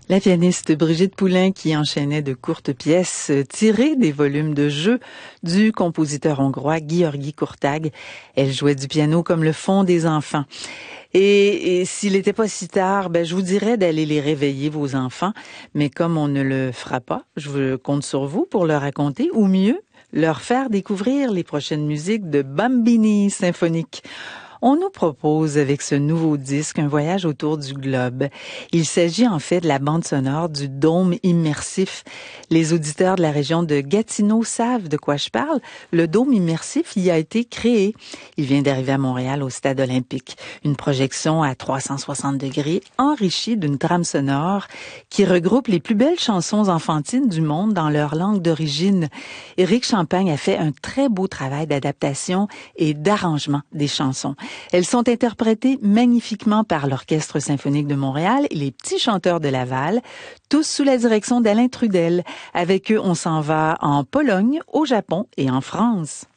La pianiste Brigitte Poulain qui enchaînait de courtes pièces tirées des volumes de jeux du compositeur hongrois György Kurtág. Elle jouait du piano comme le font des enfants. Et s'il n'était pas si tard, je vous dirais d'aller les réveiller, vos enfants. Mais comme on ne le fera pas, je compte sur vous pour leur raconter, ou mieux, leur faire découvrir les prochaines musiques de Bambini Symphonique. On nous propose avec ce nouveau disque un voyage autour du globe. Il s'agit en fait de la bande sonore du Dôme immersif. Les auditeurs de la région de Gatineau savent de quoi je parle. Le Dôme immersif y a été créé. Il vient d'arriver à Montréal au Stade olympique. Une projection à 360 degrés enrichie d'une trame sonore qui regroupe les plus belles chansons enfantines du monde dans leur langue d'origine. Éric Champagne a fait un très beau travail d'adaptation et d'arrangement des chansons. Elles sont interprétées magnifiquement par l'Orchestre symphonique de Montréal et les petits chanteurs de Laval, tous sous la direction d'Alain Trudel. Avec eux, on s'en va en Pologne, au Japon et en France.